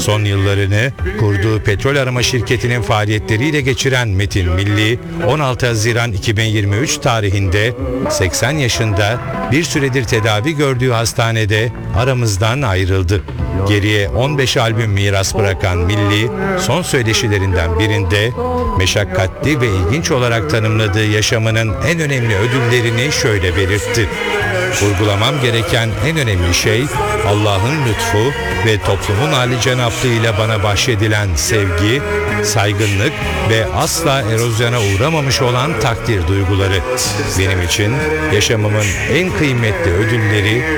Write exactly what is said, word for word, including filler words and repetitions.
Son yıllarını kurduğu petrol arama şirketinin faaliyetleriyle geçiren Metin Milli, on altı Haziran iki bin yirmi üç tarihinde seksen yaşında bir süredir tedavi gördüğü hastanede aramızdan ayrıldı. Geriye on beş albüm miras bırakan Milli, son söyleşilerinden birinde meşakkatli ve ilginç olarak tanımladığı yaşamının en önemli ödüllerini şöyle belirtti. Vurgulamam gereken en önemli şey Allah'ın lütfu ve toplumun âlicenaplığı bana bahşedilen sevgi, saygınlık ve asla erozyona uğramamış olan takdir duyguları. Benim için yaşamımın en kıymetli ödülleri